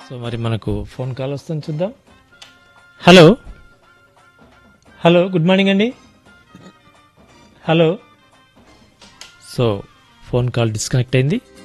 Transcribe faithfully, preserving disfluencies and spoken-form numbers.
So మరి మనకు phone call వస్తుంది, చూద్దాం. హలో హలో గుడ్ మార్నింగ్ అండి. Hello. So phone call disconnect అయింది.